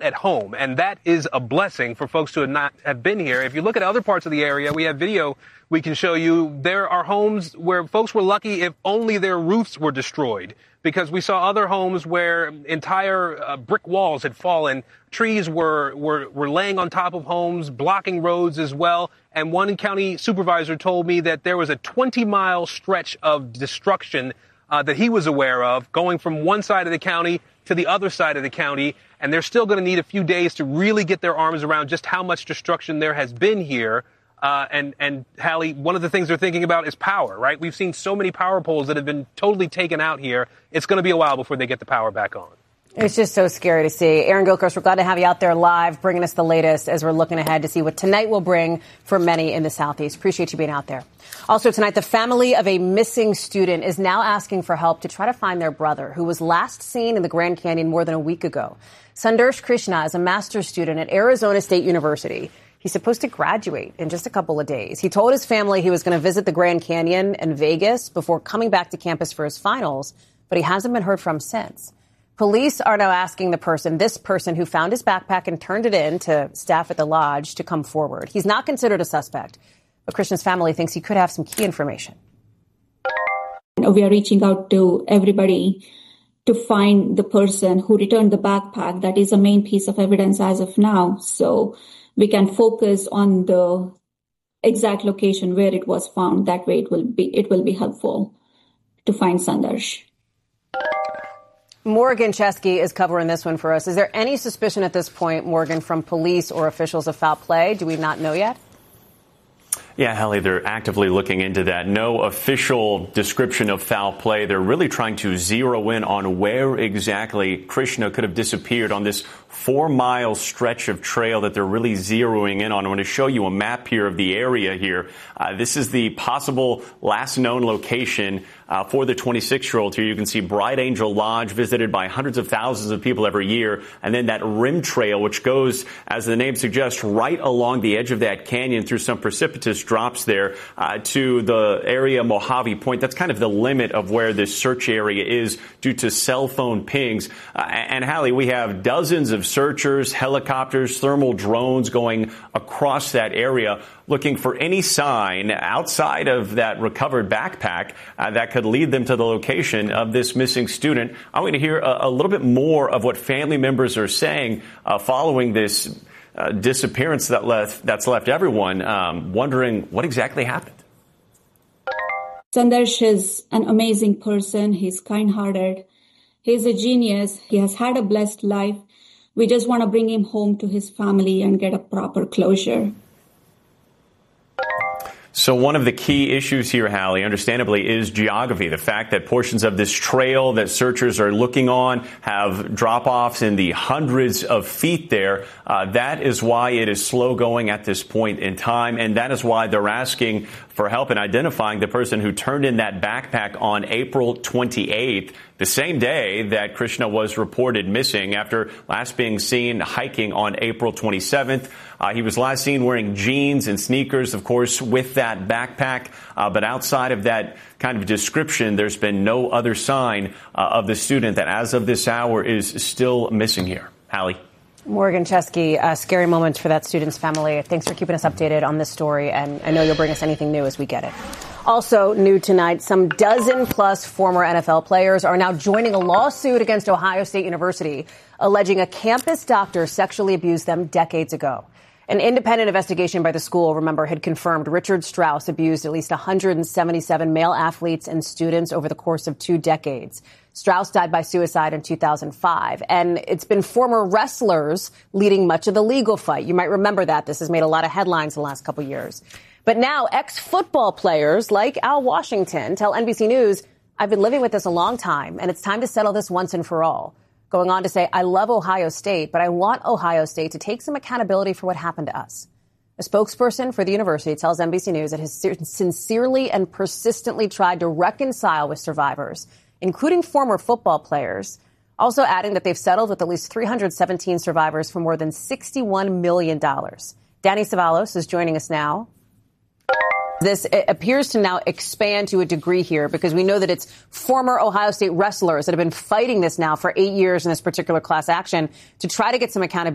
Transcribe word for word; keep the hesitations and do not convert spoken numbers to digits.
at home. And that is a blessing for folks who have not have been here. If you look at other parts of the area, we have video we can show you. There are homes where folks were lucky if only their roofs were destroyed, because we saw other homes where entire uh, brick walls had fallen. Trees were, were, were laying on top of homes, blocking roads as well. And one county supervisor told me that there was a twenty mile stretch of destruction uh, that he was aware of, going from one side of the county to the other side of the county. And they're still going to need a few days to really get their arms around just how much destruction there has been here. Uh, and, and Hallie, one of the things they're thinking about is power, right? We've seen so many power poles that have been totally taken out here. It's going to be a while before they get the power back on. It's just so scary to see. Aaron Gilchrist, we're glad to have you out there live, bringing us the latest as we're looking ahead to see what tonight will bring for many in the Southeast. Appreciate you being out there. Also tonight, the family of a missing student is now asking for help to try to find their brother, who was last seen in the Grand Canyon more than a week ago. Sandersh Krishna is a master's student at Arizona State University. He's supposed to graduate in just a couple of days. He told his family he was going to visit the Grand Canyon and Vegas before coming back to campus for his finals, but he hasn't been heard from since. Police are now asking the person, this person who found his backpack and turned it in to staff at the lodge, to come forward. He's not considered a suspect, but Krishna's family thinks he could have some key information. We are reaching out to everybody to find the person who returned the backpack. That is a main piece of evidence as of now. So we can focus on the exact location where it was found. That way it will be it will be helpful to find Sandersh. Morgan Chesky is covering this one for us. Is there any suspicion at this point, Morgan, from police or officials of foul play? Do we not know yet? Yeah, Hallie, they're actively looking into that. No official description of foul play. They're really trying to zero in on where exactly Krishna could have disappeared on this four-mile stretch of trail that they're really zeroing in on. I'm going to show you a map here of the area here. Uh, this is the possible last known location uh, for the twenty-six-year-old here. You can see Bright Angel Lodge, visited by hundreds of thousands of people every year, and then that rim trail, which goes, as the name suggests, right along the edge of that canyon through some precipitous drops there uh, to the area Mojave Point. That's kind of the limit of where this search area is due to cell phone pings. Uh, and, Hallie, we have dozens of searchers, helicopters, thermal drones going across that area looking for any sign outside of that recovered backpack uh, that could lead them to the location of this missing student. I'm going to hear a, a little bit more of what family members are saying uh, following this Uh, disappearance that left that's left everyone um, wondering what exactly happened. Sandersh is an amazing person. He's kind-hearted. He's a genius. He has had a blessed life. We just want to bring him home to his family and get a proper closure. So one of the key issues here, Hallie, understandably, is geography. The fact that portions of this trail that searchers are looking on have drop-offs in the hundreds of feet there. Uh, that is why it is slow going at this point in time, and that is why they're asking for help in identifying the person who turned in that backpack on April twenty-eighth, the same day that Krishna was reported missing after last being seen hiking on April twenty-seventh. Uh, he was last seen wearing jeans and sneakers, of course, with that backpack. Uh, but outside of that kind of description, there's been no other sign uh, of the student that, as of this hour, is still missing here. Hallie. Morgan Chesky, uh, scary moments for that student's family. Thanks for keeping us updated on this story, and I know you'll bring us anything new as we get it. Also new tonight, some dozen plus former N F L players are now joining a lawsuit against Ohio State University, alleging a campus doctor sexually abused them decades ago. An independent investigation by the school, remember, had confirmed Richard Strauss abused at least one hundred seventy-seven male athletes and students over the course of two decades. Strauss died by suicide in two thousand five, and it's been former wrestlers leading much of the legal fight. You might remember that. This has made a lot of headlines in the last couple of years. But now ex-football players like Al Washington tell N B C News, I've been living with this a long time, and it's time to settle this once and for all. Going on to say, I love Ohio State, but I want Ohio State to take some accountability for what happened to us. A spokesperson for the university tells N B C News it has sincerely and persistently tried to reconcile with survivors, including former football players, also adding that they've settled with at least three hundred seventeen survivors for more than sixty-one million dollars. Danny Savalos is joining us now. This appears to now expand to a degree here because we know that it's former Ohio State wrestlers that have been fighting this now for eight years in this particular class action to try to get some accountability.